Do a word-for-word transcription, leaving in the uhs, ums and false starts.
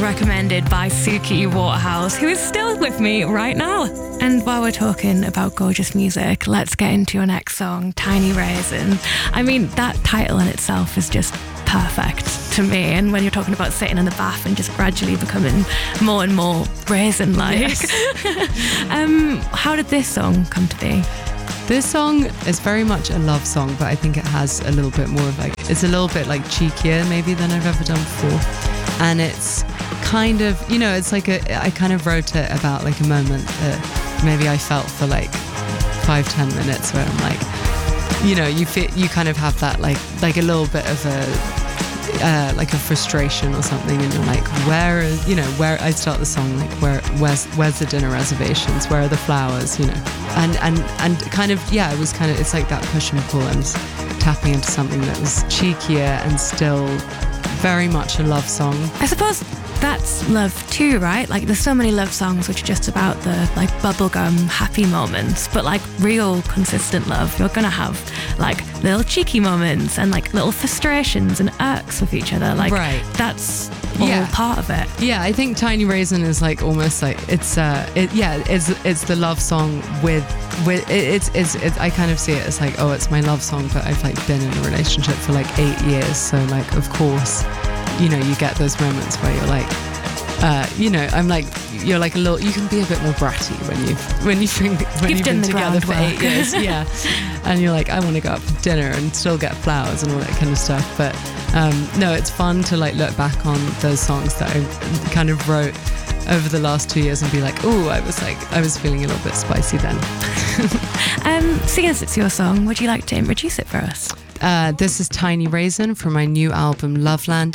recommended by Suki Waterhouse, who is still with me right now. And while we're talking about gorgeous music, let's get into your next song, Tiny Raisin. I mean, that title in itself is just perfect to me. And when you're talking about sitting in the bath and just gradually becoming more and more raisin-like. Yes. um, how did this song come to be? This song is very much a love song, but I think it has a little bit more of like, it's a little bit like cheekier maybe than I've ever done before. And it's kind of, you know, it's like a, I kind of wrote it about like a moment that maybe I felt for like five, ten minutes where I'm like, you know, you feel, you kind of have that like, like a little bit of a, Uh, like a frustration or something, and you're like, where is, you know, where I start the song like, where, where's, where's the dinner reservations? Where are the flowers? You know, and and and kind of, yeah, it was kind of, it's like that push and pull. I was tapping into something that was cheekier and still very much a love song. I suppose that's love too, right? Like, there's so many love songs which are just about the like bubblegum happy moments, but like real consistent love, you're gonna have like little cheeky moments and like little frustrations and irks with each other. Like, right. That's all yeah. part of it. Yeah, I think Tiny Raisin is like almost like it's uh, it, yeah, it's it's the love song with with it, it's it's it, I kind of see it as like, oh, it's my love song, but I've like been in a relationship for like eight years, so like of course, you know, you get those moments where you're like, uh, you know, I'm like, you're like a little, you can be a bit more bratty when you when you think when you've, you've done been the together for groundwork. eight years, yeah, and you're like, I want to go out for dinner and still get flowers and all that kind of stuff. But um, no, it's fun to like look back on those songs that I kind of wrote over the last two years and be like, oh, I was like, I was feeling a little bit spicy then. um, seeing as it's your song, would you like to introduce it for us? Uh, this is Tiny Raisin from my new album, Loveland.